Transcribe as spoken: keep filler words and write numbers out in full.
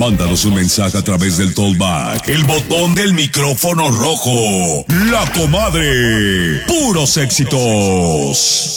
Mándanos un mensaje a través del Talkback, el botón del micrófono rojo. La Comadre. Puros éxitos.